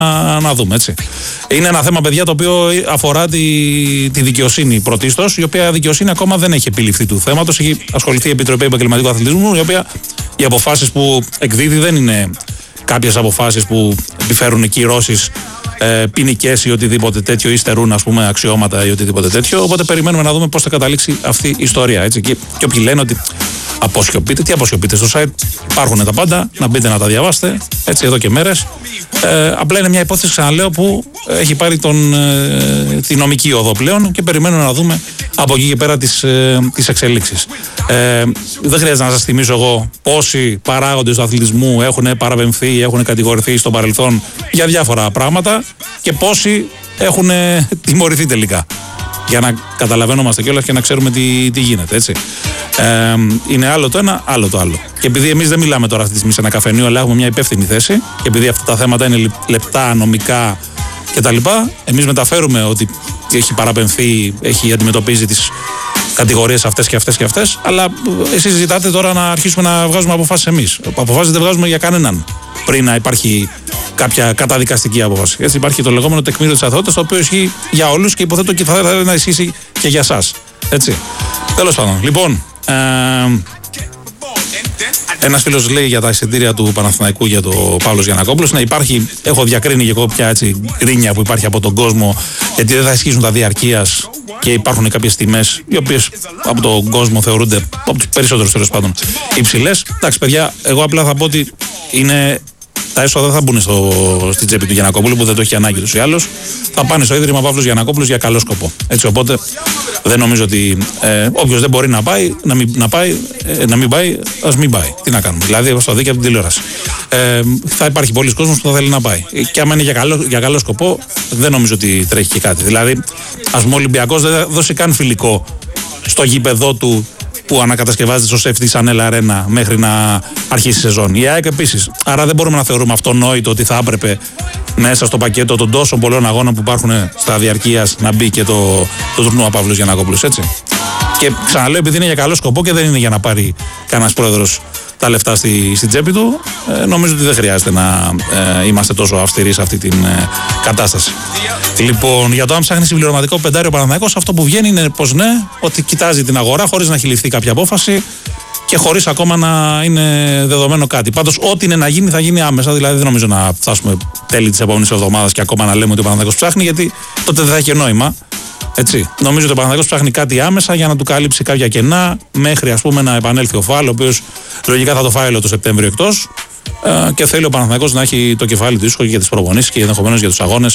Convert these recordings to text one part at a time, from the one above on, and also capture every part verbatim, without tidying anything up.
να, να δούμε, έτσι. Είναι ένα θέμα, παιδιά, το οποίο αφορά τη, τη δικαιοσύνη πρωτίστως, η οποία δικαιοσύνη ακόμα δεν έχει επιληφθεί του θέματος. Έχει ασχοληθεί η Επιτροπή Επαγγελματικού Αθλητισμού, η οποία οι αποφάσεις που εκδίδει δεν είναι κάποιες αποφάσεις που επιφέρουν κυρώσεις ε, ποινικές ή οτιδήποτε τέτοιο, ή στερούν, ας πούμε, αξιώματα ή οτιδήποτε τέτοιο. Οπότε περιμένουμε να δούμε πώς θα καταλήξει αυτή η ιστορία. Έτσι. Και, και όποιοι λένε ότι αποσιωπείτε, τι αποσιωπείτε, στο site υπάρχουν τα πάντα, να μπείτε να τα διαβάσετε, έτσι, εδώ και μέρες. Ε, απλά είναι μια υπόθεση, ξαναλέω, που έχει πάρει τον, ε, τη νομική οδό πλέον και περιμένουμε να δούμε από εκεί και πέρα τις, ε, τις εξελίξεις. Ε, δεν χρειάζεται να σας θυμίσω εγώ πόσοι παράγοντες του αθλητισμού έχουν παραπεμφθεί, έχουν κατηγορηθεί στο παρελθόν για διάφορα πράγματα και πόσοι έχουν τιμωρηθεί τελικά. Για να καταλαβαίνομαστε κιόλας και να ξέρουμε τι, τι γίνεται, έτσι. Ε, είναι άλλο το ένα, άλλο το άλλο. Και επειδή εμείς δεν μιλάμε τώρα αυτή τη στιγμή σε ένα καφενείο, αλλά έχουμε μια υπεύθυνη θέση, και επειδή αυτά τα θέματα είναι λεπτά, νομικά κτλ., εμείς μεταφέρουμε ότι έχει παραπεμφθεί, έχει αντιμετωπίζει τις κατηγορίες αυτές και αυτές και αυτές, αλλά εσείς ζητάτε τώρα να αρχίσουμε να βγάζουμε αποφάσεις εμείς. Αποφάσεις δεν βγάζουμε για κανέναν πριν να υπάρχει κάποια καταδικαστική απόφαση. Έτσι, υπάρχει το λεγόμενο τεκμήριο της αθωότητας, το οποίο ισχύει για όλους και υποθέτω και θα ήθελα να ισχύσει και για εσάς. Έτσι. Τέλος πάντων. Λοιπόν, ε, ένας φίλος λέει για τα εισιτήρια του Παναθηναϊκού για το Παύλος Γιαννακόπουλος. Ναι, υπάρχει, έχω διακρίνει και εγώ πια, έτσι, γκρίνια που υπάρχει από τον κόσμο, γιατί δεν θα ισχύσουν τα διαρκείας και υπάρχουν κάποιες τιμές οι οποίες από τον κόσμο θεωρούνται, από τους περισσότερους τέλος πάντων, υψηλές. Εντάξει, παιδιά, εγώ απλά θα πω ότι είναι. Τα έσοδα δεν θα μπουν στο, στην τσέπη του Γιαννακόπουλου, που δεν το έχει ανάγκη τους ή άλλως. Θα πάνε στο Ίδρυμα Παύλος Γιαννακόπουλος για καλό σκοπό. Έτσι, οπότε δεν νομίζω ότι ε, όποιος δεν μπορεί να πάει, να μην, να πάει, ε, να μην πάει, ας μην πάει. Τι να κάνουμε. Δηλαδή, όπως το δει και από την τηλεόραση. Ε, θα υπάρχει πολλοί κόσμος που θα θέλει να πάει. Και άμα είναι για καλό, για καλό σκοπό, δεν νομίζω ότι τρέχει και κάτι. Δηλαδή, ας πούμε, ο Ολυμπιακός δεν θα δώσει καν φιλικό στο γήπεδό του που ανακατασκευάζεται στο Σεφτή Σανέλ Αρένα μέχρι να αρχίσει η σεζόν. Η ΑΕΚ επίσης. Άρα δεν μπορούμε να θεωρούμε αυτονόητο ότι θα έπρεπε μέσα στο πακέτο των τόσων πολλών αγώνων που υπάρχουν στα διαρκείας να μπει και το, το τουρνουά Παύλος Γιαννακόπουλος, έτσι. Και ξαναλέω, επειδή είναι για καλό σκοπό και δεν είναι για να πάρει κανένας πρόεδρος τα λεφτά στη, στην τσέπη του, ε, νομίζω ότι δεν χρειάζεται να ε, είμαστε τόσο αυστηροί σε αυτή την ε, κατάσταση. Λοιπόν, για το αν ψάχνει συμπληρωματικό πεντάριο ο Παναθηναϊκός, αυτό που βγαίνει είναι πως ναι, ότι κοιτάζει την αγορά χωρίς να έχει ληφθεί κάποια απόφαση και χωρίς ακόμα να είναι δεδομένο κάτι. Πάντως, ό,τι είναι να γίνει θα γίνει άμεσα. Δηλαδή, δεν νομίζω να φτάσουμε τέλη της επόμενης εβδομάδας και ακόμα να λέμε ότι ο Παναθηναϊκός ψάχνει, γιατί τότε δεν θα έχει νόημα. Έτσι. Νομίζω ότι ο Παναθηναϊκός ψάχνει κάτι άμεσα για να του κάλυψει κάποια κενά μέχρι, ας πούμε, να επανέλθει ο Φάλ, ο οποίος λογικά θα το φάει όλο το Σεπτέμβριο εκτός, ε, και θέλει ο Παναθηναϊκός να έχει το κεφάλι του ίσχυ για τις προπονήσεις και ενδεχομένως για τους αγώνες,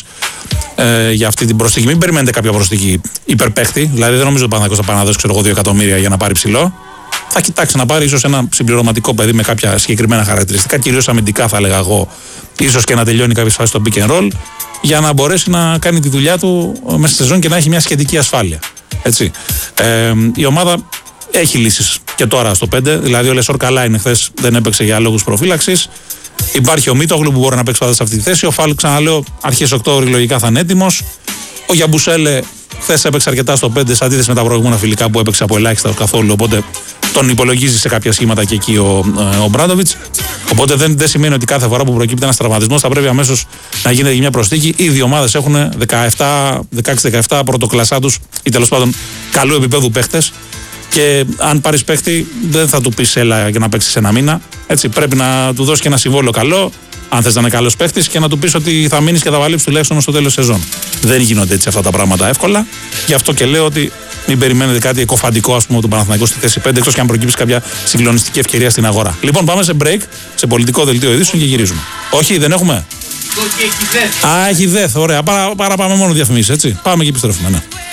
ε, για αυτή την προσθήκη. Μην περιμένετε κάποια προσθήκη υπερπαίχτη. Δηλαδή, δεν νομίζω ότι ο Παναθηναϊκός θα πάει να δώσει, ξέρω εγώ, δύο εκατομμύρια για να πάρει ψηλό. Θα κοιτάξει να πάρει ίσως ένα συμπληρωματικό παιδί με κάποια συγκεκριμένα χαρακτηριστικά, κυρίως αμυντικά θα έλεγα εγώ, ίσως και να τελειώνει κάποιες φάσεις στο pick and roll, για να μπορέσει να κάνει τη δουλειά του μέσα στη σεζόν και να έχει μια σχετική ασφάλεια. Έτσι. Ε, η ομάδα έχει λύσεις και τώρα στο πέντε, δηλαδή ο Λεσόρ καλά είναι, χθες δεν έπαιξε για λόγους προφύλαξης. Υπάρχει ο Μίτογλου που μπορεί να παίξει πάντα σε αυτή τη θέση. Ο Φάλ, ξαναλέω, αρχές Οκτώβρη λογικά θα είναι έτοιμος. Ο Γιαμπουσέλε χθες έπαιξε αρκετά στο πέντε, σε αντίθεση με τα προηγούμενα φιλικά που έπαιξε από ελάχιστα καθόλου. Οπότε τον υπολογίζει σε κάποια σχήματα και εκεί ο, ο Μπράντοβιτς. Οπότε δεν, δεν σημαίνει ότι κάθε φορά που προκύπτει ένας τραυματισμός θα πρέπει αμέσως να γίνεται μια προσθήκη. Ήδη οι ομάδες έχουν δεκαέξι δεκαεπτά πρωτοκλασσά τους ή τέλος πάντων καλού επίπεδου παίχτες. Και αν πάρεις παίχτη, δεν θα του πεις έλα για να παίξεις ένα μήνα. Έτσι, πρέπει να του δώσεις και ένα συμβόλαιο καλό, αν θες να είναι καλός παίχτης, και να του πεις ότι θα μείνεις και θα βαλείψεις τουλάχιστον στο τέλος σεζόν. Δεν γίνονται έτσι αυτά τα πράγματα εύκολα. Γι' αυτό και λέω ότι μην περιμένετε κάτι εκοφαντικό, ας πούμε, του Παναθηναϊκού στη θέση πέντε, εκτός και αν προκύψει κάποια συγκλονιστική ευκαιρία στην αγορά. Λοιπόν, πάμε σε break, σε πολιτικό δελτίο ειδήσεων και γυρίζουμε. Όχι, δεν έχουμε. Α, έχει δεθ, ωραία. Παρά, παρά πάμε μόνο διαφημίσεις, έτσι. Πάμε και επιστρέφουμε, ναι.